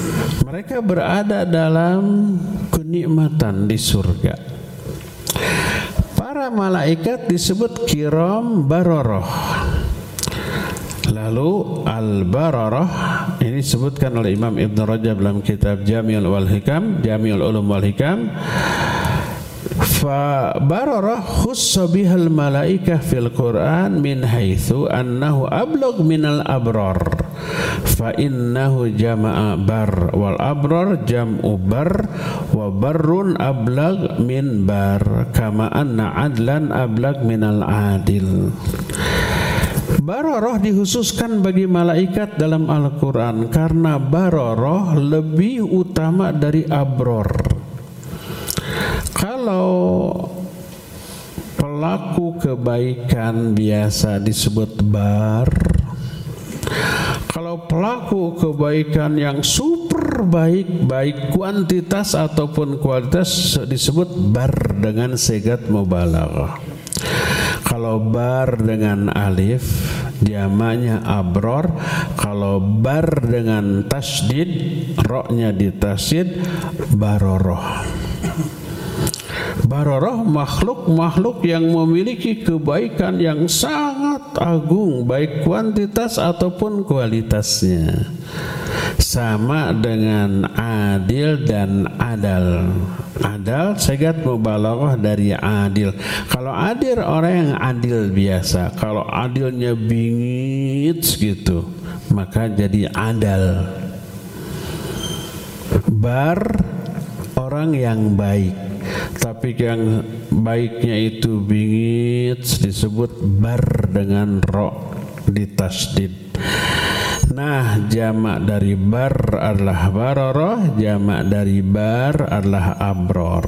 Mereka berada dalam kenikmatan di surga. Para malaikat disebut kiram bararah. Lalu al-bararah ini disebutkan oleh Imam Ibn Rajab dalam kitab Jami'ul Ulum wal Hikam. Fa bararah khussa bihal malaikah fil Quran min haitsu annahu ablagh minal abrar. Fa innahu jama'a bar wal abrar jam'u bar wa barrun ablagh min bar kama anna adlan ablagh minal adil. Baroroh dikhususkan bagi malaikat dalam Al-Quran karena baroroh lebih utama dari abror. Kalau pelaku kebaikan biasa disebut bar, kalau pelaku kebaikan yang super baik, baik kuantitas ataupun kualitas disebut bar dengan sigat mubalaghah. Kalau bar dengan alif jamaknya abror. Kalau bar dengan tasydid, roknya ditasydid, baroroh. Baroroh makhluk-makhluk yang memiliki kebaikan yang sangat agung, baik kuantitas ataupun kualitasnya. Sama dengan adil dan adal. Adal sigat mubalaghah dari adil. Kalau adil orang yang adil biasa. Kalau adilnya bingit gitu, maka jadi adal. Bar orang yang baik, tapi yang baiknya itu bingit disebut bar dengan ro ditasdid. Nah, jamak dari bar adalah baroroh, jamak dari bar adalah abror.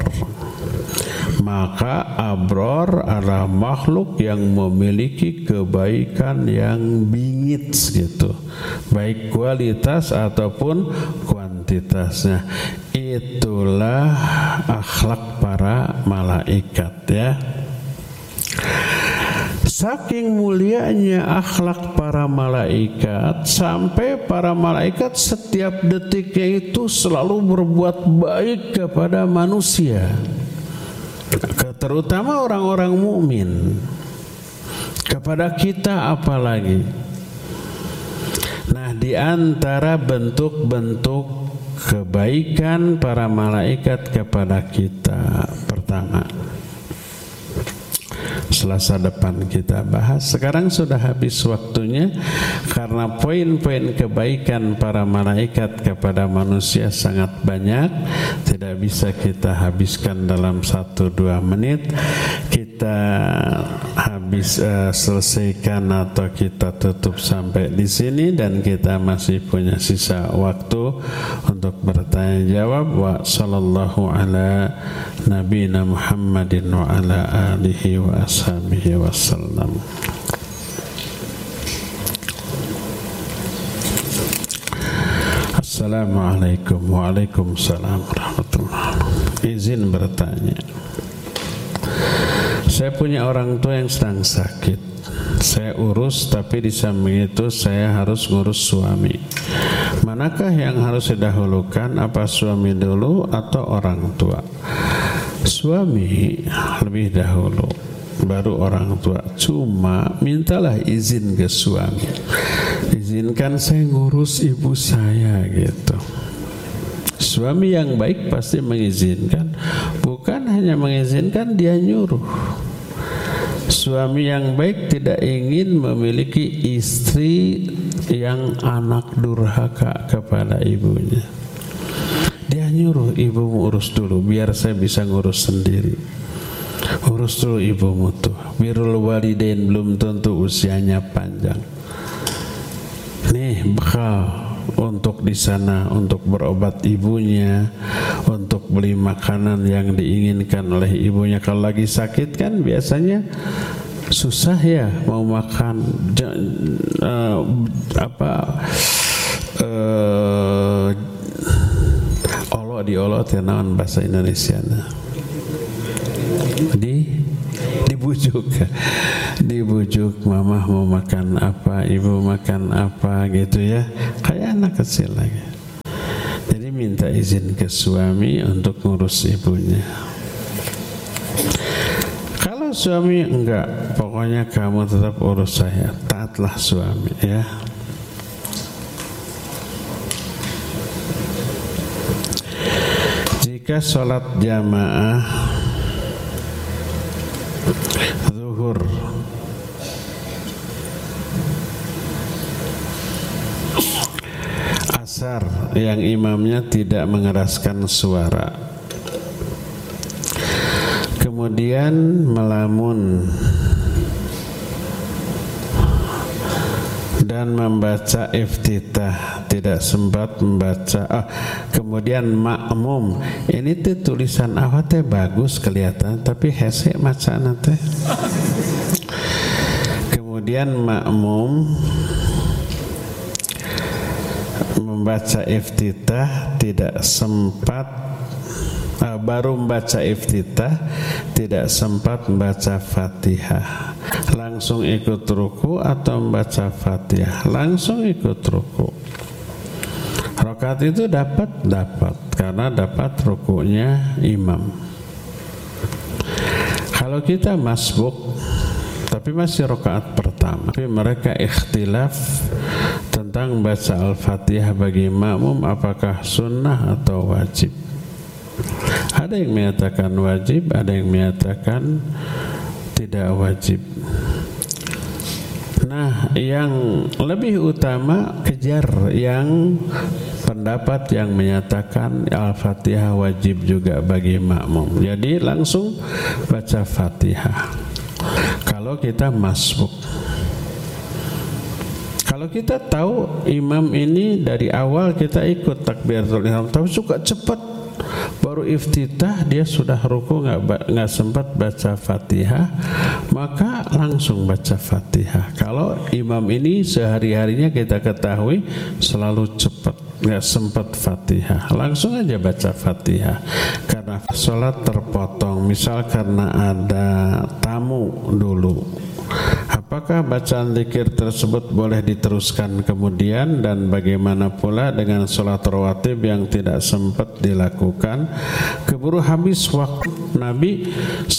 Maka abror adalah makhluk yang memiliki kebaikan yang bingit gitu, baik kualitas ataupun kuantitasnya. Itulah akhlak para malaikat ya. Saking mulianya akhlak para malaikat sampai para malaikat setiap detiknya itu selalu berbuat baik kepada manusia, terutama orang-orang mukmin. Kepada kita apalagi. Nah, di antara bentuk-bentuk kebaikan para malaikat kepada kita, pertama, Selasa depan kita bahas. Sekarang sudah habis waktunya karena poin-poin kebaikan para malaikat kepada manusia sangat banyak, tidak bisa kita habiskan dalam 1-2 menit. Kita selesaikan atau kita tutup sampai di sini, dan kita masih punya sisa waktu untuk bertanya jawab. Wa sallallahu ala nabiyina Muhammadin wa ala alihi wa ashabihi wasallam. Assalamualaikum. Waalaikumsalam warahmatullahi wabarakatuh. Izin bertanya. Saya punya orang tua yang sedang sakit. Saya urus, tapi di samping itu saya harus ngurus suami. Manakah yang harus didahulukan? Apa suami dulu atau orang tua? Suami lebih dahulu, baru orang tua. Cuma mintalah izin ke suami. Izinkan saya ngurus ibu saya gitu. Suami yang baik pasti mengizinkan. Bukan hanya mengizinkan, dia nyuruh. Suami yang baik tidak ingin memiliki istri yang anak durhaka kepada ibunya. Dia nyuruh, ibumu urus dulu biar saya bisa ngurus sendiri. Urus dulu ibumu tuh. Birrul walidain belum tentu usianya panjang. Nih bekal untuk di sana, untuk berobat ibunya, untuk beli makanan yang diinginkan oleh ibunya. Kalau lagi sakit kan biasanya susah ya mau makan diolot ya naon bahasa Indonesiana. Dibujuk mama mau makan apa, ibu makan apa gitu ya, kayak anak kecil lagi. Jadi minta izin ke suami untuk ngurus ibunya. Kalau suami enggak, pokoknya kamu tetap urus saya, taatlah suami ya. Jika sholat jamaah zuhur asar yang imamnya tidak mengeraskan suara, kemudian melamun dan membaca iftitah, tidak sempat membaca. Kemudian makmum, ini tuh tulisan awak teh bagus kelihatan, tapi hese macana teh. Kemudian makmum membaca iftitah, tidak sempat, baru membaca iftitah, tidak sempat membaca Fatihah. Langsung ikut ruku atau membaca Fatihah? Langsung ikut ruku. Rakaat itu dapat karena dapat rukunya imam. Kalau kita masbuk tapi masih rakaat pertama, tapi mereka ikhtilaf tentang baca Al-Fatihah bagi makmum apakah sunnah atau wajib. Ada yang menyatakan wajib, ada yang menyatakan tidak wajib. Nah, yang lebih utama kejar yang pendapat yang menyatakan Al-Fatihah wajib juga bagi makmum. Jadi langsung baca Fatihah kalau kita masbuk. Kalau kita tahu imam ini dari awal kita ikut takbiratul ihram, tapi suka cepat, baru iftitah dia sudah ruku nggak sempat baca Fatihah, maka langsung baca Fatihah. Kalau imam ini sehari-harinya kita ketahui selalu cepat, nggak sempat Fatihah, langsung aja baca Fatihah. Karena sholat terpotong, misal karena ada tamu dulu, apakah bacaan zikir tersebut boleh diteruskan kemudian, dan bagaimana pula dengan sholat rawatib yang tidak sempat dilakukan? Keburu habis waktu. Nabi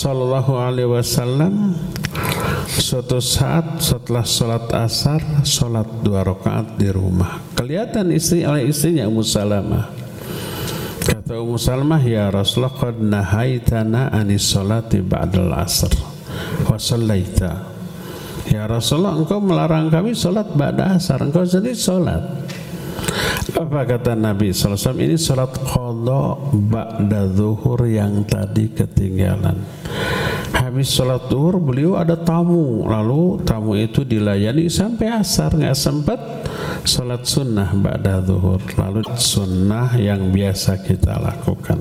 SAW suatu saat setelah sholat asar, sholat 2 rakaat di rumah. Kelihatan oleh istrinya Ummu Salamah. Kata Ummu Salamah, ya Rasulullah, qad nahaitana anis sholati ba'dal asr wa shallaita. Ya Rasulullah, engkau melarang kami sholat ba'da asar, engkau sendiri sholat. Apa kata Nabi SAW? Ini sholat qadha ba'da zuhur yang tadi ketinggalan. Habis sholat zuhur beliau ada tamu, lalu tamu itu dilayani sampai asar, nggak sempat sholat sunnah ba'da zuhur, lalu sunnah yang biasa kita lakukan.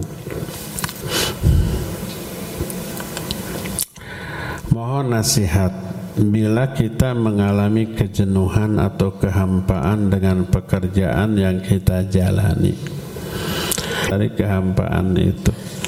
Mohon nasihat bila kita mengalami kejenuhan atau kehampaan dengan pekerjaan yang kita jalani. Dari kehampaan itu,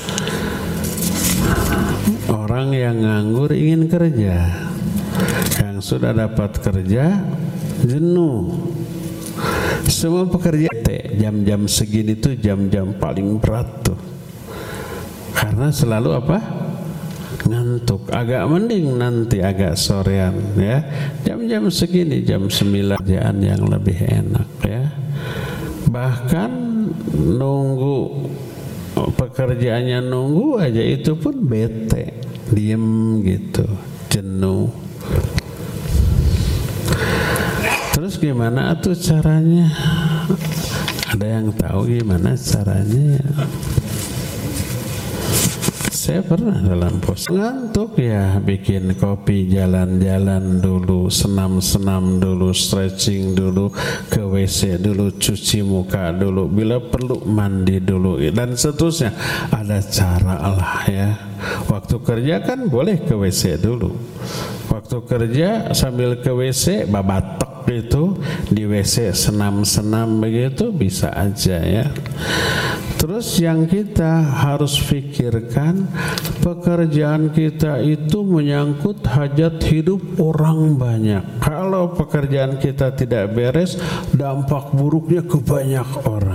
orang yang nganggur ingin kerja, yang sudah dapat kerja jenuh. Semua pekerja jam-jam segini tuh jam-jam paling berat tuh, karena selalu apa? Ngantuk. Agak mending nanti agak sorean ya, jam-jam segini, jam 9, kerjaan yang lebih enak ya. Bahkan nunggu pekerjaannya, nunggu aja itu pun bete, diem gitu, jenuh. Terus gimana tuh caranya? Ada yang tahu gimana caranya ya? Saya pernah dalam pos ngantuk ya, bikin kopi, jalan-jalan dulu, senam-senam dulu, stretching dulu, ke WC dulu, cuci muka dulu, bila perlu mandi dulu, dan seterusnya. Ada cara lah ya. Waktu kerja kan boleh ke WC dulu. Waktu kerja sambil ke WC babatok itu di WC, senam-senam begitu bisa aja ya. Terus yang kita harus pikirkan, pekerjaan kita itu menyangkut hajat hidup orang banyak. Kalau pekerjaan kita tidak beres, dampak buruknya ke banyak orang.